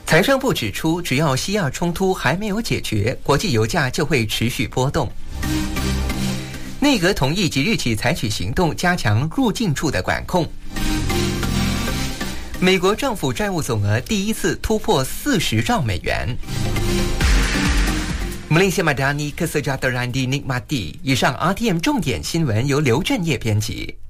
财政部指出，只要西亚冲突还没有解决，国际油价就会持续波动。内阁同意即日起采取行动，加强入境处的管控。美国政府债务总额第一次突破40兆美元。Malaysia Madani Kesejahteraan di Nikmati。以上 RTM 重点新闻由刘振业编辑。